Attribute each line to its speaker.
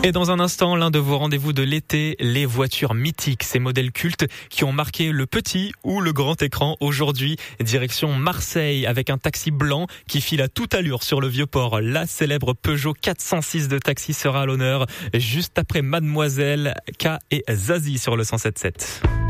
Speaker 1: Et dans un instant, l'un de vos rendez-vous de l'été, les voitures mythiques, ces modèles cultes qui ont marqué le petit ou le grand écran. Aujourd'hui, direction Marseille avec un taxi blanc qui file à toute allure sur le Vieux-Port. La célèbre Peugeot 406 de taxi sera à l'honneur juste après Mademoiselle K et Zazie sur le 107.7.